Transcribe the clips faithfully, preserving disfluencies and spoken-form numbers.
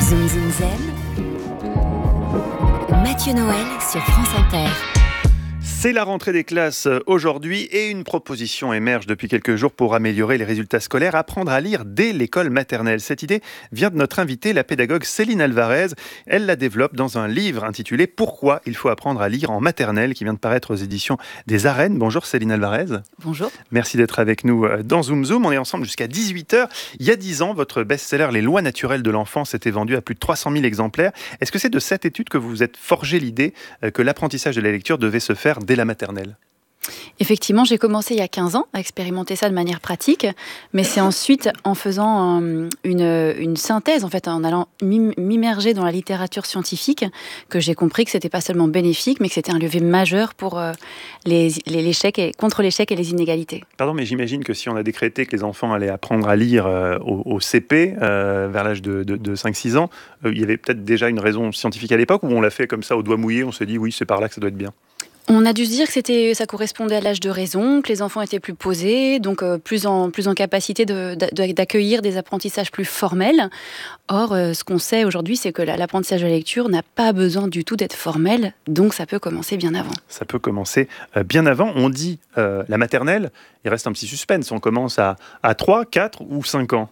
Zoom Zoom Zen, Mathieu Noël sur France Inter. C'est la rentrée des classes aujourd'hui et une proposition émerge depuis quelques jours pour améliorer les résultats scolaires, apprendre à lire dès l'école maternelle. Cette idée vient de notre invitée, la pédagogue Céline Alvarez. Elle la développe dans un livre intitulé « Pourquoi il faut apprendre à lire en maternelle » qui vient de paraître aux éditions des Arènes. Bonjour Céline Alvarez. Bonjour. Merci d'être avec nous dans Zoom Zoom. On est ensemble jusqu'à dix-huit heures. Il y a dix ans, votre best-seller « Les lois naturelles de l'enfance » était vendu à plus de trois cent mille exemplaires. Est-ce que c'est de cette étude que vous vous êtes forgé l'idée que l'apprentissage de la lecture devait se faire dès la maternelle? Effectivement, j'ai commencé il y a quinze ans à expérimenter ça de manière pratique, mais c'est ensuite en faisant euh, une, une synthèse, en fait, en allant m'immerger dans la littérature scientifique, que j'ai compris que c'était pas seulement bénéfique, mais que c'était un levier majeur pour euh, les, les, l'échec et, contre l'échec et les inégalités. Pardon, mais j'imagine que si on a décrété que les enfants allaient apprendre à lire euh, au, au C P, euh, vers l'âge de, de, de cinq six ans, euh, il y avait peut-être déjà une raison scientifique à l'époque, ou on l'a fait comme ça au doigt mouillé, on s'est dit oui, c'est par là que ça doit être bien? On a dû se dire que c'était, ça correspondait à l'âge de raison, que les enfants étaient plus posés, donc euh, plus, en, plus en capacité de, de, d'accueillir des apprentissages plus formels. Or, euh, ce qu'on sait aujourd'hui, c'est que la, l'apprentissage de la lecture n'a pas besoin du tout d'être formel, donc ça peut commencer bien avant. Ça peut commencer euh, bien avant. On dit euh, la maternelle, il reste un petit suspense. On commence à, à trois, quatre ou cinq ans.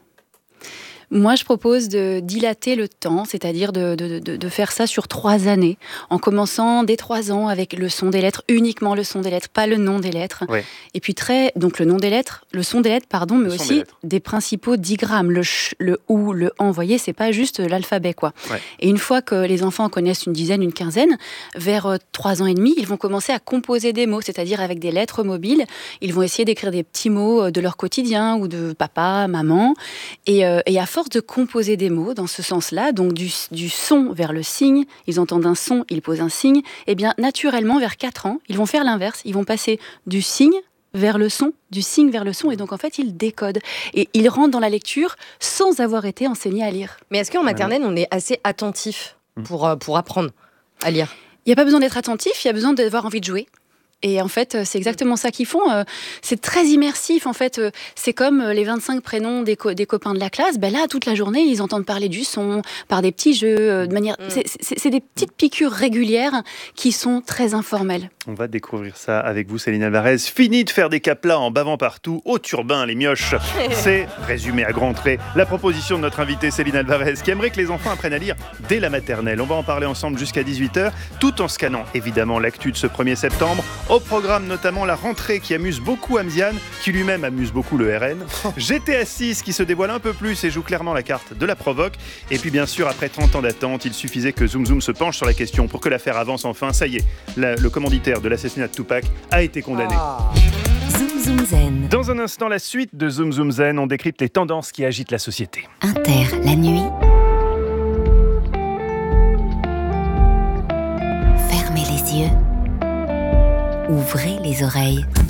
Moi, je propose de dilater le temps, c'est-à-dire de, de, de, de faire ça sur trois années, en commençant dès trois ans avec le son des lettres, uniquement le son des lettres, pas le nom des lettres. Ouais. Et puis très, donc le nom des lettres, le son des lettres, pardon, mais le aussi des, des principaux digrammes, le ch, le ou, le en. Vous voyez, c'est pas juste l'alphabet, quoi. Ouais. Et une fois que les enfants connaissent une dizaine, une quinzaine, vers trois ans et demi, ils vont commencer à composer des mots, c'est-à-dire avec des lettres mobiles. Ils vont essayer d'écrire des petits mots de leur quotidien ou de papa, maman, et, euh, et à force de composer des mots dans ce sens-là, donc du, du son vers le signe, ils entendent un son, ils posent un signe, et bien naturellement vers quatre ans, ils vont faire l'inverse, ils vont passer du signe vers le son, du signe vers le son, et donc en fait ils décodent. Et ils rentrent dans la lecture sans avoir été enseignés à lire. Mais est-ce qu'en maternelle on est assez attentif pour, pour apprendre à lire? Il n'y a pas besoin d'être attentif, il y a besoin d'avoir envie de jouer. Et en fait, c'est exactement ça qu'ils font. C'est très immersif, en fait. C'est comme les vingt-cinq prénoms des, co- des copains de la classe. Ben là, toute la journée, ils entendent parler du son, par des petits jeux, de manière... Mmh. C'est, c'est, c'est des petites piqûres régulières qui sont très informelles. On va découvrir ça avec vous, Céline Alvarez. Fini de faire des caplas en bavant partout, au turbin, les mioches. C'est, résumé à grands traits, la proposition de notre invitée Céline Alvarez, qui aimerait que les enfants apprennent à lire dès la maternelle. On va en parler ensemble jusqu'à dix-huit heures, tout en scannant évidemment l'actu de ce premier septembre. Au programme notamment la rentrée qui amuse beaucoup Amziane, qui lui-même amuse beaucoup le R N. G T A six qui se dévoile un peu plus et joue clairement la carte de la provoque. Et puis bien sûr, après trente ans d'attente, il suffisait que Zoom Zoom se penche sur la question pour que l'affaire avance enfin. Ça y est, la, le commanditaire de l'assassinat de Tupac a été condamné. Ah. Zoom Zoom Zen. Dans un instant, la suite de Zoom Zoom Zen, on décrypte les tendances qui agitent la société. Inter, la nuit. Fermez les yeux. Ouvrez les oreilles.